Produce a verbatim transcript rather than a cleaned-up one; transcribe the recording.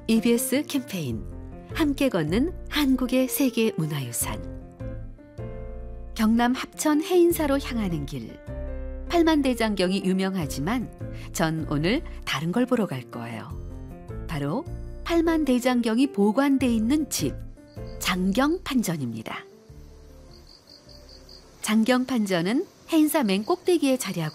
이비에스 캠페인 함께 걷는 한국의 세계 문화유산. 경남 합천 해인사로 향하는 길. 팔만대장경이 유명하지만 전 오늘 다른 걸 보러 갈 거예요. 바로 팔만대장경이 보관돼 있는 집, 장경판전입니다. 장경판전은 해인사 맨 꼭대기에 자리하고